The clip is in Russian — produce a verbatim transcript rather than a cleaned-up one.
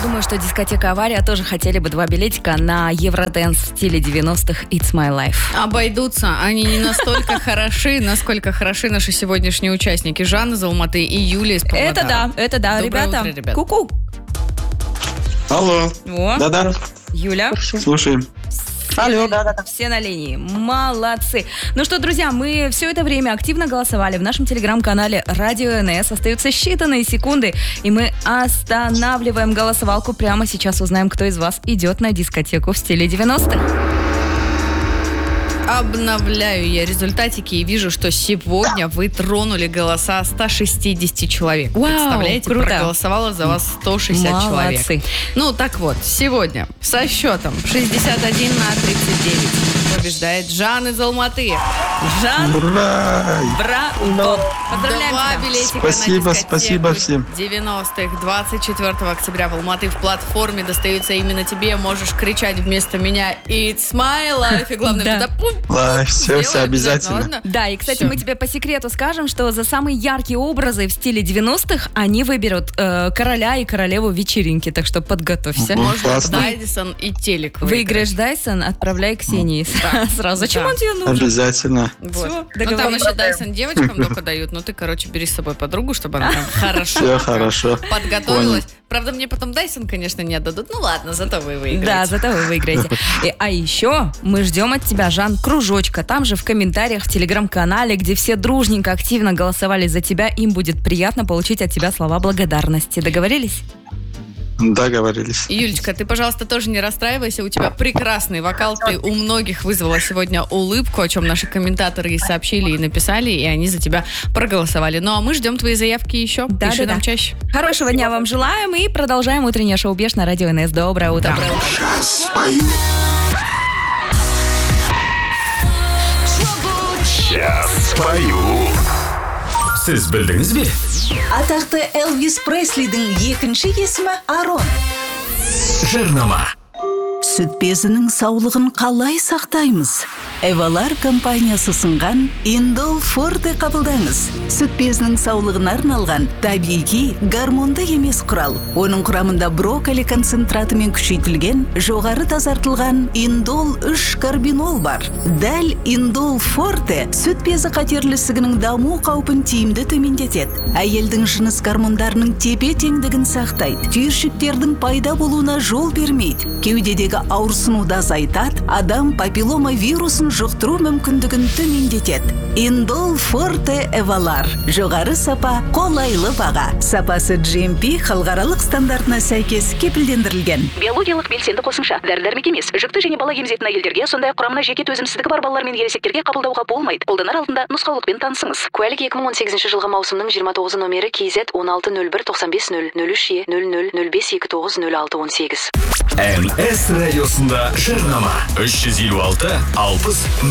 думаю, что дискотека «Авария» тоже хотели бы два билетика на Евродэнс в стиле девяностых «It's My Life». Обойдутся. Они не настолько хороши, насколько хороши наши сегодняшние участники. Жанна из Алматы и Юлия из Павлодара. Это да, это да, Доброе ребята. утро, ребят. Ку-ку. Алло. О, Да-да. Юля. Слушаем. Алло, да-да-да. Все на линии. Молодцы. Ну что, друзья, мы все это время активно голосовали в нашем телеграм-канале Радио эн эс. Остаются считанные секунды, и мы останавливаем голосовалку. Прямо сейчас узнаем, кто из вас идет на дискотеку в стиле девяностых. Обновляю я результатики и вижу, что сегодня вы тронули голоса ста шестидесяти человек. Вау, Представляете, круто. Проголосовало за вас сто шестьдесят Молодцы. человек. Ну, так вот, сегодня со счетом шестьдесят один на тридцать девять побеждает Жан из Алматы. Жан, Ура! браво! Поздравляем два тебя. билетика Спасибо, на дискотеку спасибо всем. девяностых. двадцать четвёртого октября в Алматы в платформе достаются именно тебе. Можешь кричать вместо меня «It's my life». И главное, Да. туда пум, Ладно, все, сделай все обязательно. ладно? Да, и, кстати, Всё. мы тебе по секрету скажем, что за самые яркие образы в стиле девяностых они выберут э, короля и королеву вечеринки, так что подготовься. Мгм. Можно Классно. Дайсон и телек Выиграешь Дайсон, отправляй Ксении сразу. Зачем Да. он тебе нужен? Обязательно. Вот. Всё, Ну, там договорились. еще Дайсон девочкам только дают, но ты, короче, бери с собой подругу, чтобы она там хорошо Все хорошо. подготовилась. Правда, мне потом Дайсон, конечно, не отдадут. Ну ладно, зато вы выиграете. Да, зато вы выиграете. И- а еще мы ждем от тебя, Жан, кружочка. Там же в комментариях в телеграм-канале, где все дружненько, активно голосовали за тебя, им будет приятно получить от тебя слова благодарности. Договорились? Договорились. Юлечка, ты, пожалуйста, тоже не расстраивайся. У тебя прекрасный вокал. Ты у многих вызвала сегодня улыбку, о чем наши комментаторы и сообщили, и написали, и они за тебя проголосовали. Ну, а мы ждем твои заявки еще. Да, Пиши да, нам да. чаще. Хорошего дня вам желаем и продолжаем утреннее шоу «Беш» на Радио эн эс. Доброе утро. Сейчас спою. Сіз білдіңіз бе? Атақты Элвис Преслидің екінші есімі Арон. Жарнама. Сүт безінің саулығын қалай сақтаймыз? Эвалар компаниясы ұсынған Индол Форте қабылдаңыз. Сүт безінің саулығына арналған табиғи гормонды емес құрал. Оның құрамында брокколи концентратымен күшейтілген, жоғары тазартылған Индол үш карбинол бар. Дәл Индол Форте сүт безі қатерлісігінің даму қаупін тиімді төмендетеді. Әйелдің жыныс гормондарының тепе-теңдігін сақтайды. Түйіршіктердің пайда болуына жол бермейді. Кеудедегі ауырсынуды азайтады, адам папиллома вирусын жұқтыру мүмкіндігін төмендетеді. Индол Форте Эвалар. Жоғары сапа, қолайлы баға. Сапасы джи эм пи халықаралық стандартына сәйкес кепілдендірілген. Биологиялық белсенді қосымша, дәрі-дәрмек емес. Жүкті және бала емізетін әйелдерге, сондай-ақ құрамына жеке төзімсіздігі бар балалар мен ересектерге қабылдауға болмайды. Қолданар алдында нұсқаулықпен танысыңыз. Куәлік екі мың он сегізінші жылғы маусымның жиырма тоғызы номері кей зет он алты нөл бір тоқсан бес нөл нөл үш е нөл нөл нөл бес екі тоғыз нөл алты он сегіз. эн эс радиосында жарнама. үш жүз елу алты алпыс